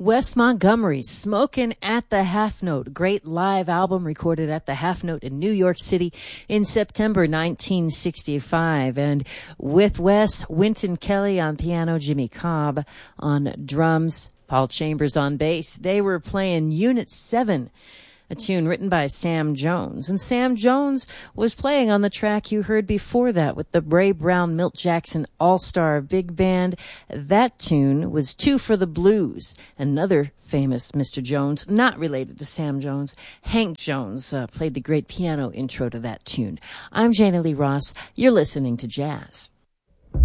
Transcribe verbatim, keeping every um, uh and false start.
Wes Montgomery, Smokin' at the Half Note, great live album recorded at the Half Note in New York City in September nineteen sixty-five. And with Wes, Wynton Kelly on piano, Jimmy Cobb on drums, Paul Chambers on bass. They were playing Unit seven, a tune written by Sam Jones. And Sam Jones was playing on the track you heard before that with the Ray Brown Milt Jackson All-Star Big Band. That tune was Two for the Blues. Another famous Mister Jones, not related to Sam Jones, Hank Jones, uh, played the great piano intro to that tune. I'm Jana Lee Ross. You're listening to Jazz.